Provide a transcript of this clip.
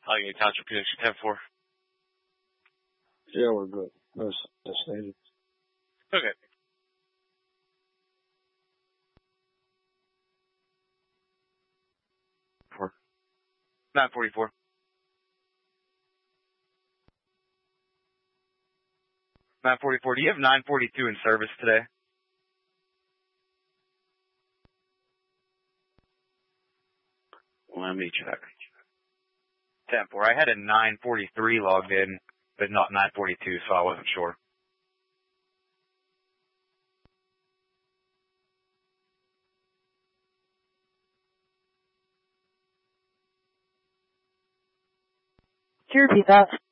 Allegheny Township Connection 10-4. Yeah, we're good. That's needed. Okay. For 944. 944. Do you have 942 in service today? Let me check. 10-4. I had a 943 logged in, but not 942, so I wasn't sure. Can you repeat that?